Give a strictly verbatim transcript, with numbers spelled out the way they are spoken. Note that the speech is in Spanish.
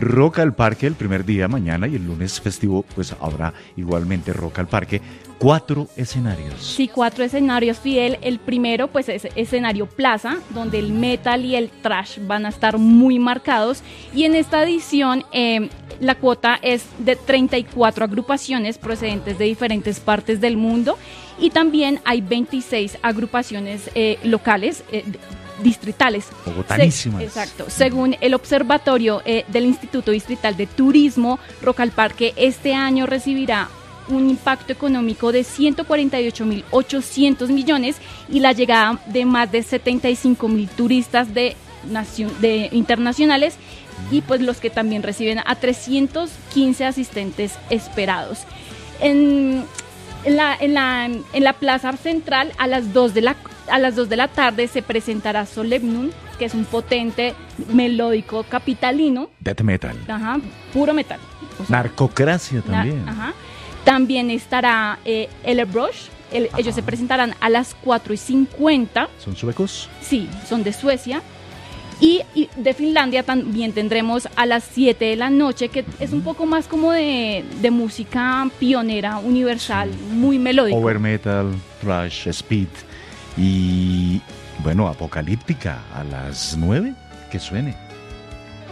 Rock al Parque el primer día, mañana, y el lunes festivo, pues habrá igualmente Rock al Parque. Cuatro escenarios. Sí, cuatro escenarios, Fidel. El primero, pues, es escenario plaza, donde el metal y el thrash van a estar muy marcados. Y en esta edición, eh, la cuota es de treinta y cuatro agrupaciones procedentes de diferentes partes del mundo. Y también hay veintiséis agrupaciones eh, locales, eh, distritales. Bogotanísimas. Se, exacto. Según el observatorio eh, del Instituto Distrital de Turismo, Rock al Parque este año recibirá un impacto económico de ciento cuarenta y ocho mil ochocientos millones y la llegada de más de setenta y cinco mil turistas de, nacion, de internacionales y pues los que también reciben a trescientos quince asistentes esperados. En, en, la, en, la, en la plaza central a las dos de la a las dos de la tarde se presentará Solemnum, que es un potente melódico capitalino. Death metal. Ajá, puro metal. O sea, narcocracia también. Na, ajá. También estará eh, Ellerbrush. El, ellos se presentarán a las cuatro y cincuenta. ¿Son suecos? Sí, son de Suecia. Y, y de Finlandia también tendremos a las siete de la noche, que es un poco más como de, de música pionera, universal, sí. Muy melódico. Power metal, thrash, speed y, bueno, apocalíptica a las nueve, que suene.